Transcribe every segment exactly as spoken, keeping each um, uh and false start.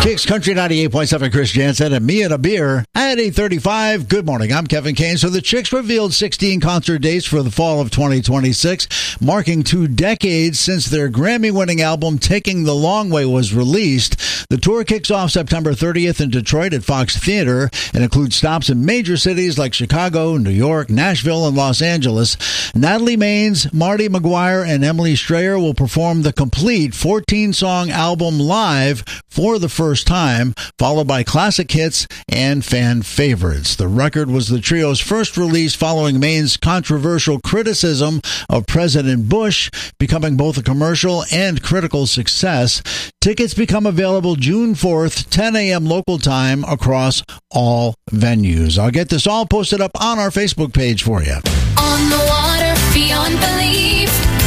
Kicks Country ninety-eight point seven, Chris Jansen and me and a beer at eight thirty-five. Good morning. I'm Kevin Kane. So the Chicks revealed sixteen concert dates for the fall of twenty twenty-six, marking two decades since their Grammy-winning album Taking the Long Way was released. The tour kicks off September thirtieth in Detroit at Fox Theater and includes stops in major cities like Chicago, New York, Nashville, and Los Angeles. Natalie Maines, Marty McGuire, and Emily Strayer will perform the complete fourteen-song album live for the first time, followed by classic hits and fan favorites. The record was the trio's first release following Maine's controversial criticism of President Bush, becoming both a commercial and critical success. Tickets become available June fourth, ten a.m. local time across all venues. I'll get this all posted up on our Facebook page for you. On the water, beyond belief,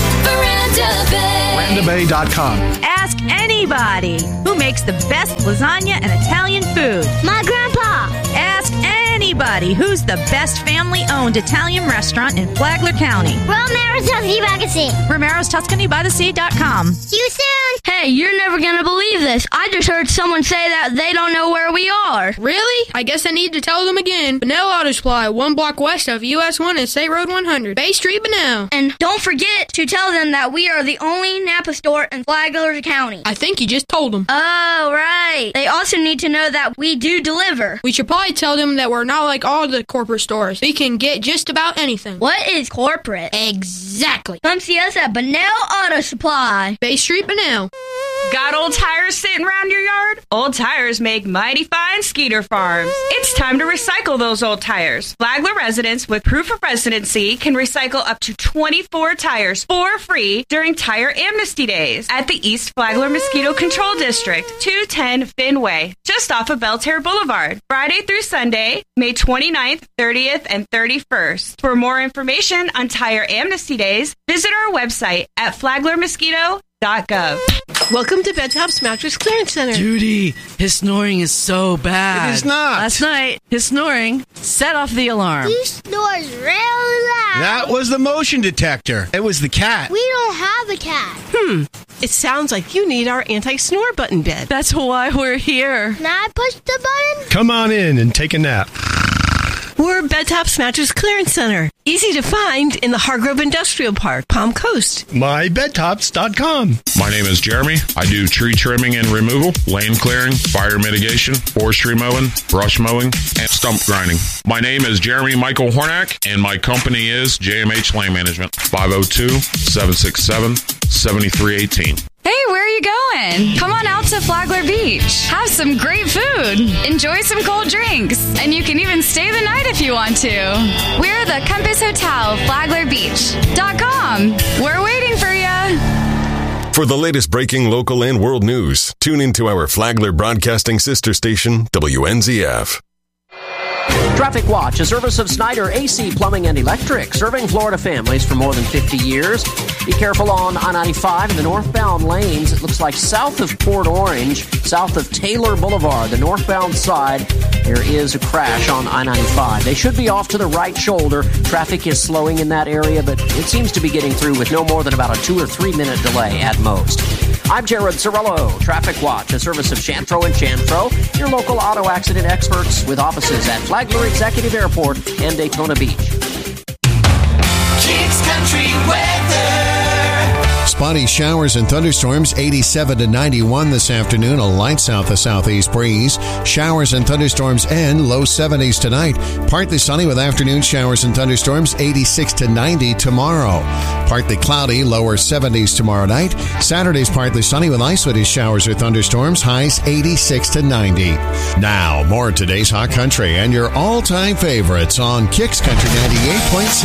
Veranda Bay. Veranda Bay dot com. Ask anybody who makes the best lasagna and Italian food. My grandpa. Ask anybody who's the best family-owned Italian restaurant in Flagler County. Romero's Tuscany by the Sea. Romero's Tuscany by the Sea dot com. See you soon. Hey, you're never going to believe this. I just heard someone say that they don't know where we are. Really? I guess I need to tell them again. Bunnell Auto Supply, one block west of U S one and State Road one hundred. Bay Street, Bunnell. And don't forget to tell them that we are the only Napa store in Flagler County. I think you just told them. Oh, right. They also need to know that we do deliver. We should probably tell them that we're not like all the corporate stores. We can get just about anything. What is corporate? Exactly. Come see us at Bunnell Auto Supply. Bay Street, Bunnell. Got old tires sitting around your yard? Old Tires make mighty fine Skeeter farms. It's time to recycle those old tires. Flagler residents with proof of residency can recycle up to twenty-four tires for free during Tire Amnesty Days at the East Flagler Mosquito Control District, two ten Finn Way, just off of Belterre Boulevard, Friday through Sunday, May twenty-ninth, thirtieth, and thirty-first. For more information on Tire Amnesty Days, visit our website at flagler mosquito dot gov. Welcome to Bedtop's Mattress Clearance Center. Judy, his snoring is so bad. It is not. Last night, his snoring set off the alarm. He snores real loud. That was the motion detector. It was the cat. We don't have a cat. Hmm. It sounds like you need our anti-snore button bed. That's why we're here. Can I push the button? Come on in and take a nap. We're Bedtop's Mattress Clearance Center. Easy to find in the Hargrove Industrial Park, Palm Coast. my bed tops dot com. My name is Jeremy. I do tree trimming and removal, lane clearing, fire mitigation, forestry mowing, brush mowing, and stump grinding. My name is Jeremy Michael Hornack, and my company is J M H Land Management, five oh two, seven six seven, seven three one eight. Hey, where are you going? Come on out to Flagler Beach. Have some great food. Enjoy some cold drinks. And you can even stay the night if you want to. We're the Compass Hotel, Flagler Beach dot com. We're waiting for you. For the latest breaking local and world news, tune into our Flagler Broadcasting sister station, W N Z F. Traffic Watch, a service of Snyder A C Plumbing and Electric, serving Florida families for more than fifty years. Be careful on I ninety-five in the northbound lanes. It looks like south of Port Orange, south of Taylor Boulevard, the northbound side, there is a crash on I ninety-five. They should be off to the right shoulder. Traffic is slowing in that area, but it seems to be getting through with no more than about a two or three minute delay at most. I'm Jared Cirillo. Traffic Watch, a service of Chantro and Chantro, your local auto accident experts with offices at Flagler Executive Airport and Daytona Beach. Kicks Country Weather. Spotty showers and thunderstorms, eighty-seven to ninety-one this afternoon. A light south to southeast breeze. Showers and thunderstorms and low seventies tonight. Partly sunny with afternoon showers and thunderstorms, eighty-six to ninety tomorrow. Partly cloudy, lower seventies tomorrow night. Saturday's partly sunny with isolated showers or thunderstorms, highs eighty-six to ninety. Now, more of today's Hot Country and your all-time favorites on Kicks Country ninety-eight point six.